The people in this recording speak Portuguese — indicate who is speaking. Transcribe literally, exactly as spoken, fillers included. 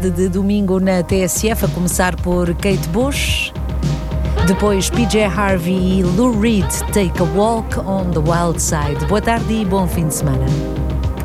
Speaker 1: de domingo na T S F, a começar por Kate Bush. Depois P J Harvey e Lou Reed, Take a Walk on the Wild Side. Boa tarde e bom fim de semana.